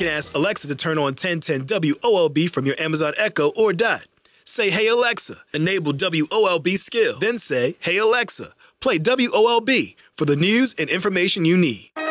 can ask Alexa to turn on 1010 WOLB from your Amazon Echo or Dot. Say, "Hey Alexa, enable WOLB skill." Then say, "Hey Alexa, play WOLB for the news and information you need."